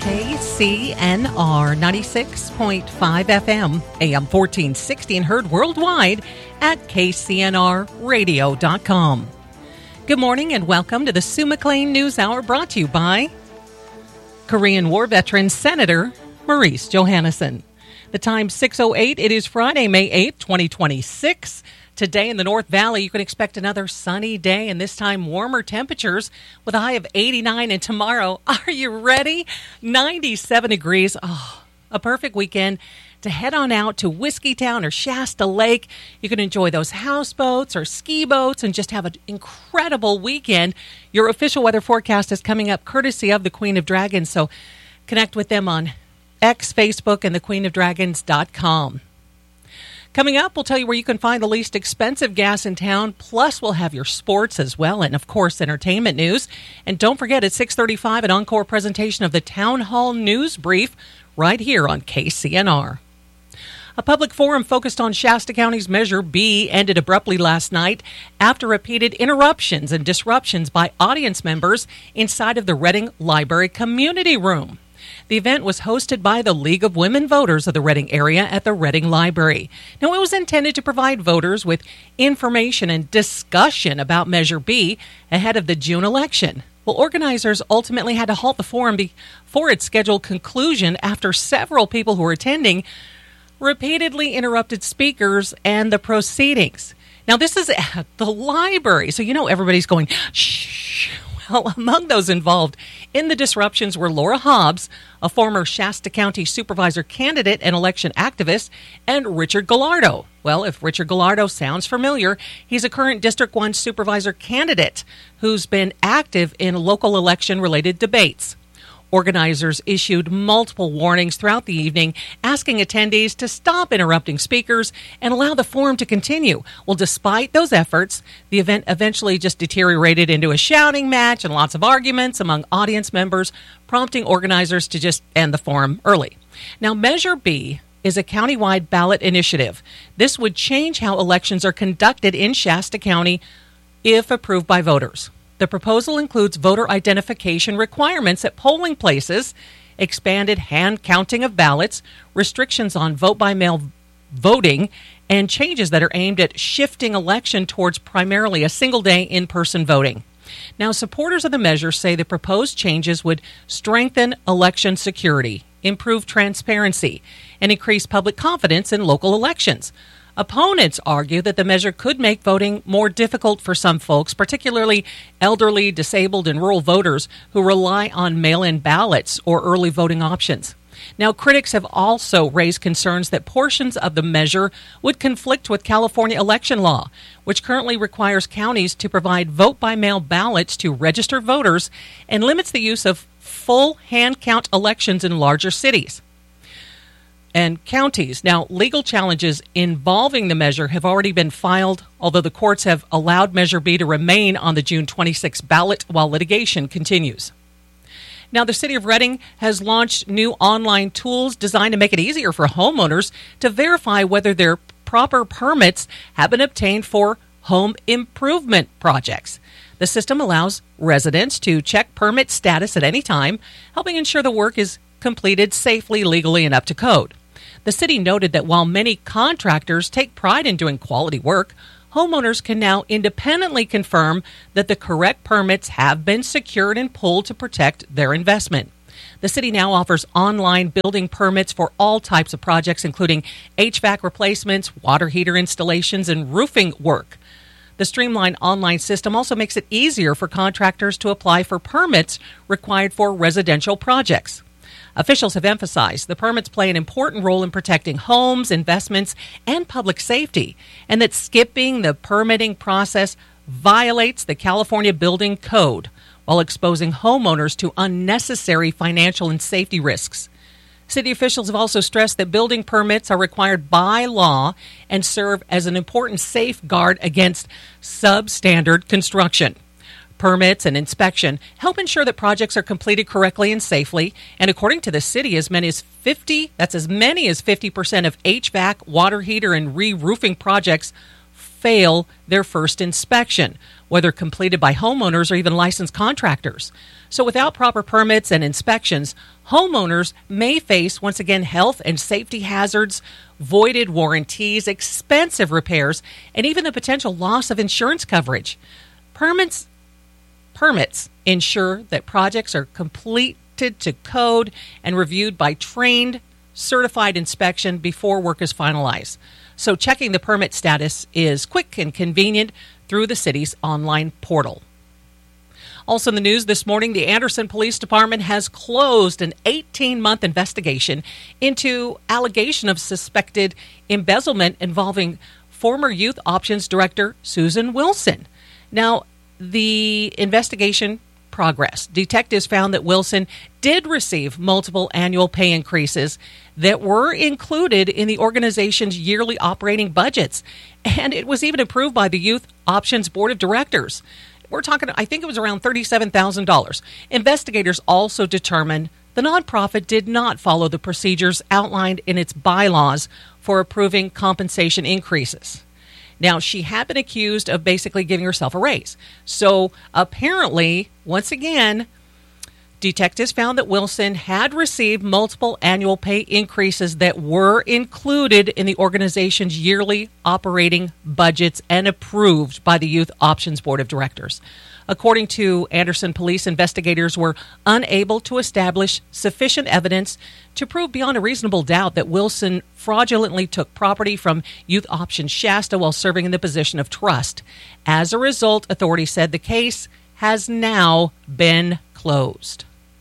KCNR 96.5 FM, AM 1460, and heard worldwide at kcnrradio.com. Good morning and welcome to the Sue McLean News Hour, brought to you by Korean War veteran Senator Maurice Johannesson. The time 6:08. It is Friday, May 8th, 2026. Today in the North Valley, you can expect another sunny day and this time warmer temperatures with a high of 89. And tomorrow, are you ready? 97 degrees. Oh, a perfect weekend to head on out to Whiskeytown or Shasta Lake. You can enjoy those houseboats or ski boats and just have an incredible weekend. Your official weather forecast is coming up courtesy of the Queen of Dragons. So connect with them on X, Facebook, and thequeenofdragons.com. Coming up, we'll tell you where you can find the least expensive gas in town. Plus, we'll have your sports as well and, of course, entertainment news. And don't forget, at 6:35, an encore presentation of the Town Hall News Brief right here on KCNR. A public forum focused on Shasta County's Measure B ended abruptly last night after repeated interruptions and disruptions by audience members inside of the Reading Library Community Room. The event was hosted by the League of Women Voters of the Reading area at the Reading Library. Now, it was intended to provide voters with information and discussion about Measure B ahead of the June election. Well, organizers ultimately had to halt the forum before its scheduled conclusion after several people who were attending repeatedly interrupted speakers and the proceedings. Now, this is at the library, so you know everybody's going, shh. Well, among those involved in the disruptions were Laura Hobbs, a former Shasta County supervisor candidate and election activist, and Richard Gallardo. Well, if Richard Gallardo sounds familiar, he's a current District 1 supervisor candidate who's been active in local election-related debates. Organizers issued multiple warnings throughout the evening, asking attendees to stop interrupting speakers and allow the forum to continue. Well, despite those efforts, the event eventually just deteriorated into a shouting match and lots of arguments among audience members, prompting organizers to just end the forum early. Now, Measure B is a countywide ballot initiative. This would change how elections are conducted in Shasta County if approved by voters. The proposal includes voter identification requirements at polling places, expanded hand counting of ballots, restrictions on vote-by-mail voting, and changes that are aimed at shifting election towards primarily a single-day in-person voting. Now, supporters of the measure say the proposed changes would strengthen election security, improve transparency, and increase public confidence in local elections. Opponents argue that the measure could make voting more difficult for some folks, particularly elderly, disabled, and rural voters who rely on mail-in ballots or early voting options. Now, critics have also raised concerns that portions of the measure would conflict with California election law, which currently requires counties to provide vote-by-mail ballots to registered voters and limits the use of full hand-count elections in larger cities and counties. Now, legal challenges involving the measure have already been filed, although the courts have allowed Measure B to remain on the June 26 ballot while litigation continues. Now, the City of Reading has launched new online tools designed to make it easier for homeowners to verify whether their proper permits have been obtained for home improvement projects. The system allows residents to check permit status at any time, helping ensure the work is completed safely, legally, and up to code. The city noted that while many contractors take pride in doing quality work, homeowners can now independently confirm that the correct permits have been secured and pulled to protect their investment. The city now offers online building permits for all types of projects, including HVAC replacements, water heater installations, and roofing work. The streamlined online system also makes it easier for contractors to apply for permits required for residential projects. Officials have emphasized the permits play an important role in protecting homes, investments, and public safety, and that skipping the permitting process violates the California Building Code while exposing homeowners to unnecessary financial and safety risks. City officials have also stressed that building permits are required by law and serve as an important safeguard against substandard construction. Permits and inspection help ensure that projects are completed correctly and safely, and according to the city, as many as 50% of HVAC, water heater, and re-roofing projects fail their first inspection, whether completed by homeowners or even licensed contractors. So without proper permits and inspections, homeowners may face, once again, health and safety hazards, voided warranties, expensive repairs, and even the potential loss of insurance coverage. Permits ensure that projects are completed to code and reviewed by trained, certified inspection before work is finalized. So checking the permit status is quick and convenient through the city's online portal. Also in the news this morning, the Anderson Police Department has closed an 18-month investigation into allegation of suspected embezzlement involving former Youth Options Director Susan Wilson. Now, the investigation progressed. Detectives found that Wilson did receive multiple annual pay increases that were included in the organization's yearly operating budgets, and it was even approved by the Youth Options Board of Directors. We're talking, I think it was around $37,000. Investigators also determined the nonprofit did not follow the procedures outlined in its bylaws for approving compensation increases. Now, she had been accused of basically giving herself a raise. So apparently, once again, detectives found that Wilson had received multiple annual pay increases that were included in the organization's yearly operating budgets and approved by the Youth Options Board of Directors. According to Anderson police, investigators were unable to establish sufficient evidence to prove beyond a reasonable doubt that Wilson fraudulently took property from Youth Options Shasta while serving in the position of trust. As a result, authorities said the case has now been closed.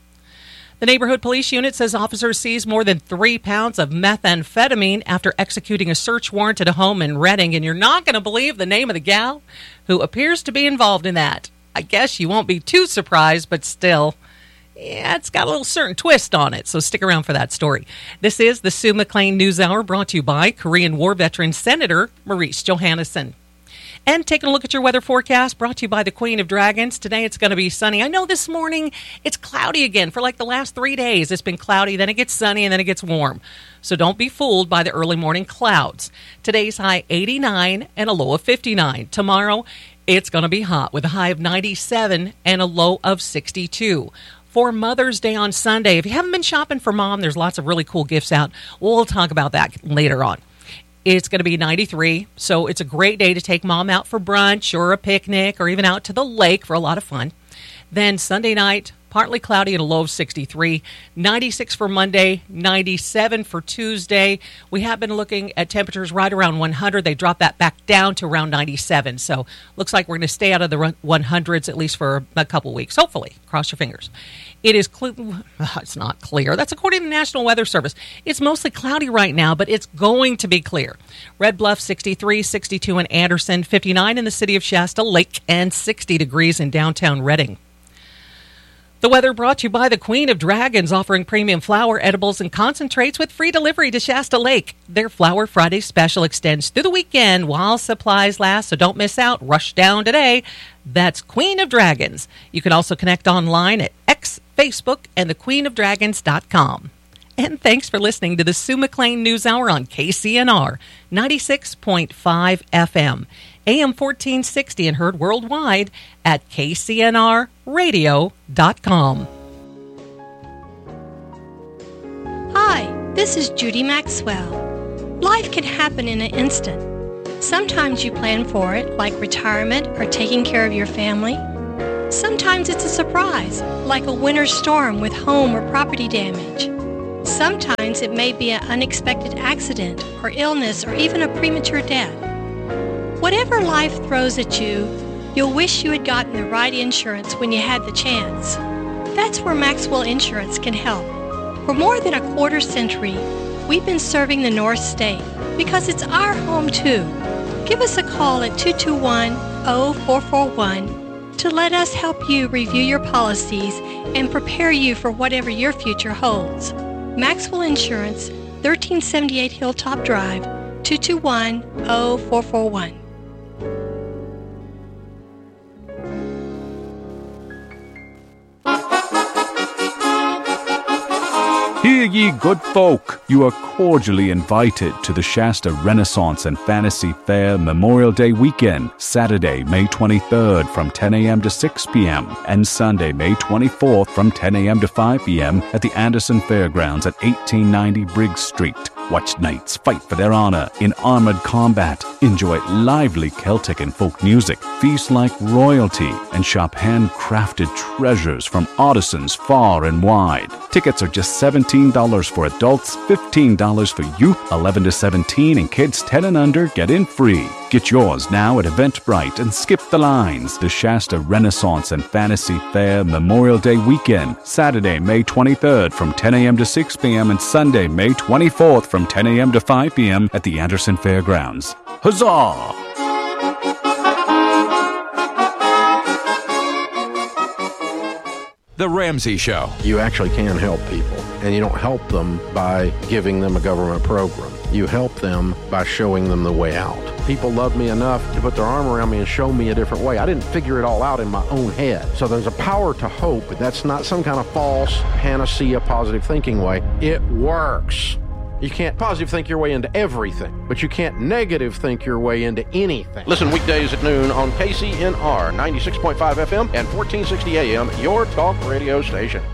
The neighborhood police unit says officers seized more than 3 pounds of methamphetamine after executing a search warrant at a home in Reading, and you're not going to believe the name of the gal who appears to be involved in that. I guess you won't be too surprised, but still, yeah, it's got a little certain twist on it, so stick around for that story. This is the Sue McLean News Hour, brought to you by Korean War veteran Senator Maurice Johannesson. And taking a look at your weather forecast, brought to you by the Queen of Dragons. Today it's going to be sunny. I know this morning it's cloudy again. For like the last 3 days, it's been cloudy, then it gets sunny, and then it gets warm. So don't be fooled by the early morning clouds. Today's high 89 and a low of 59. Tomorrow, it's going to be hot with a high of 97 and a low of 62. For Mother's Day on Sunday, if you haven't been shopping for Mom, there's lots of really cool gifts out. We'll talk about that later on. It's going to be 93, so it's a great day to take Mom out for brunch or a picnic or even out to the lake for a lot of fun. Then Sunday night, partly cloudy and a low of 63. 96 for Monday, 97 for Tuesday. We have been looking at temperatures right around 100. They dropped that back down to around 97. So looks like we're going to stay out of the 100s at least for a couple weeks. Hopefully. Cross your fingers. It is it's not clear. That's according to the National Weather Service. It's mostly cloudy right now, but it's going to be clear. Red Bluff 63, 62 in Anderson, 59 in the city of Shasta Lake, and 60 degrees in downtown Reading. The weather brought to you by the Queen of Dragons, offering premium flour, edibles, and concentrates with free delivery to Shasta Lake. Their Flower Friday special extends through the weekend while supplies last, so don't miss out. Rush down today. That's Queen of Dragons. You can also connect online at X, Facebook, and thequeenofdragons.com. And thanks for listening to the Sue McLean News Hour on KCNR 96.5 FM. AM 1460 and heard worldwide at kcnrradio.com. Hi, this is Judy Maxwell. Life can happen in an instant. Sometimes you plan for it, like retirement or taking care of your family. Sometimes it's a surprise, like a winter storm with home or property damage. Sometimes it may be an unexpected accident or illness or even a premature death. Whatever life throws at you, you'll wish you had gotten the right insurance when you had the chance. That's where Maxwell Insurance can help. For more than a quarter century, we've been serving the North State because it's our home too. Give us a call at 221-0441 to let us help you review your policies and prepare you for whatever your future holds. Maxwell Insurance, 1378 Hilltop Drive, 221-0441. Hear ye, good folk, you are cordially invited to the Shasta Renaissance and Fantasy Fair Memorial Day weekend, Saturday, May 23rd from 10 a.m. to 6 p.m. and Sunday, May 24th from 10 a.m. to 5 p.m. at the Anderson Fairgrounds at 1890 Briggs Street. Watch knights fight for their honor in armored combat, enjoy lively Celtic and folk music, feast like royalty, and shop handcrafted treasures from artisans far and wide. Tickets are just $17 for adults, $15 for youth 11 to 17, and kids 10 and under get in free. Get yours now at Eventbrite and skip the lines. The Shasta Renaissance and Fantasy Fair Memorial Day weekend, Saturday, May 23rd from 10 a.m. to 6 p.m. and Sunday, May 24th from 10 a.m. to 5 p.m. at the Anderson Fairgrounds. Huzzah! The Ramsey Show. You actually can help people, and you don't help them by giving them a government program. You help them by showing them the way out. People love me enough to put their arm around me and show me a different way. I didn't figure it all out in my own head. So there's a power to hope, but that's not some kind of false panacea positive thinking way. It works. You can't positive think your way into everything, but you can't negative think your way into anything. Listen weekdays at noon on KCNR 96.5 FM and 1460 AM, your talk radio station.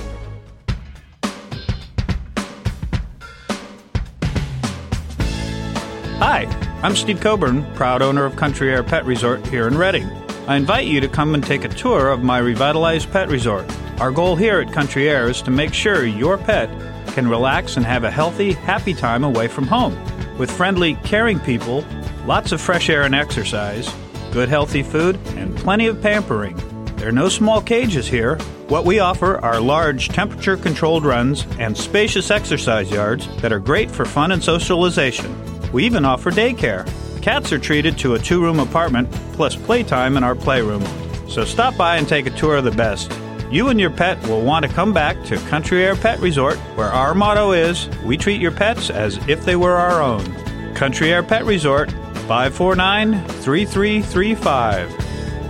Hi, I'm Steve Coburn, proud owner of Country Air Pet Resort here in Redding. I invite you to come and take a tour of my revitalized pet resort. Our goal here at Country Air is to make sure your pet can relax and have a healthy, happy time away from home. With friendly, caring people, lots of fresh air and exercise, good healthy food, and plenty of pampering. There are no small cages here. What we offer are large temperature-controlled runs and spacious exercise yards that are great for fun and socialization. We even offer daycare. Cats are treated to a 2-room apartment plus playtime in our playroom. So stop by and take a tour of the best. You and your pet will want to come back to Country Air Pet Resort, where our motto is, we treat your pets as if they were our own. Country Air Pet Resort, 549-3335.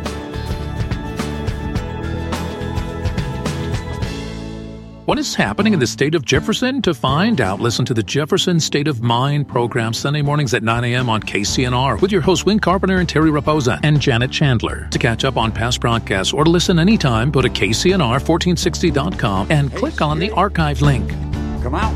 What is happening in the state of Jefferson? To find out, listen to the Jefferson State of Mind program Sunday mornings at 9 a.m. on KCNR with your hosts Win Carpenter and Terry Raposa and Janet Chandler. To catch up on past broadcasts or to listen anytime, go to KCNR1460.com and click on the archive link. Come out